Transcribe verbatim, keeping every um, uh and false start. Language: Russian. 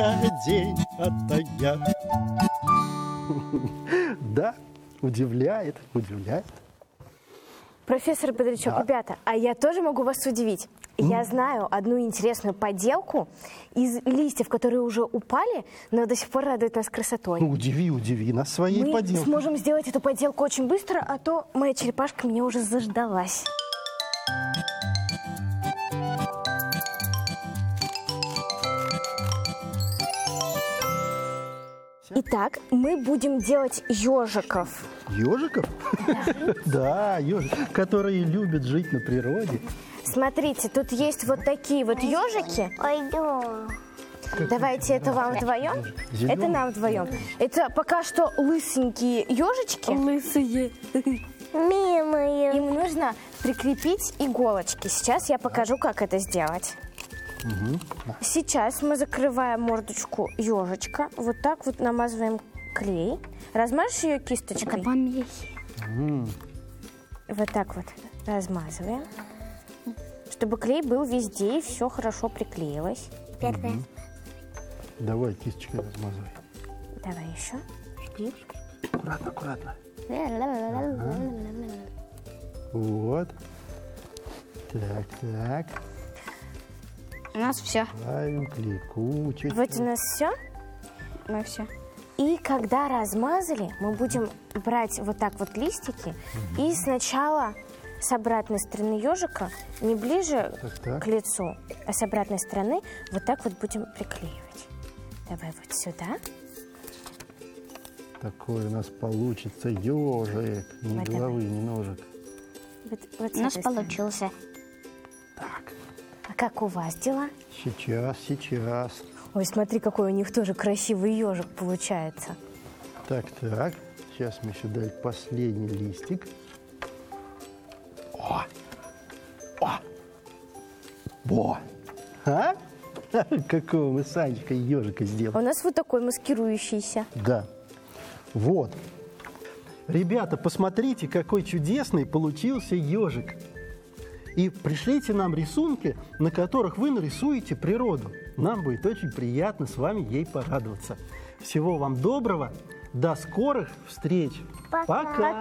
день ото я. Да, удивляет, удивляет. Профессор Бодрячок, Да. ребята, а я тоже могу вас удивить. Я знаю одну интересную поделку из листьев, которые уже упали, но до сих пор радуют нас красотой. Ну, удиви, удиви нас своей Мы поделкой. сможем сделать эту поделку очень быстро, а то моя черепашка меня уже заждалась. Итак, мы будем делать ежиков. Ежиков? Да, ежик, которые любят жить на природе. Смотрите, тут есть вот такие вот ежики. Пойдем. Давайте это вам вдвоем. Зелёный? Это нам вдвоем. Это пока что лысенькие ежички. Лысые. Милые. Им нужно прикрепить иголочки. Сейчас я покажу, как это сделать. Сейчас мы закрываем мордочку ежичка. Вот так вот намазываем клей. Размажешь ее кисточкой? Помехи. Вот так вот размазываем. Чтобы клей был везде и все хорошо приклеилось. Первое. Давай кисточкой размазывай. Давай еще. Аккуратно, аккуратно. Вот. Так, так. У нас все. Ставим клейку. чуть-чуть. Вот у нас все. Мы все. И когда размазали, мы будем брать вот так вот листики и сначала с обратной стороны ежика, не ближе Так, так. к лицу, а с обратной стороны вот так вот будем приклеивать. Давай вот сюда. Такой у нас получится ежик. Ни Вот головы, ни ножек. Вот, вот с У нас этой стороны. получился. Так, А как у вас дела? сейчас, сейчас. Ой, смотри, какой у них тоже красивый ежик получается. Так, так. Сейчас мы сюда последний листик. О! О! Во! А? Какого мы с Анечкой ежика А сделали. у нас вот такой маскирующийся. Да. Вот. Ребята, посмотрите, какой чудесный получился ежик. И пришлите нам рисунки, на которых вы нарисуете природу. Нам будет очень приятно с вами ей порадоваться. Всего вам доброго. До скорых встреч. Пока. Пока.